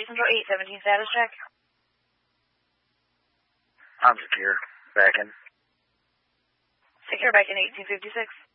Central 817 status check. I'm secure. Back in. Secure back in 1856.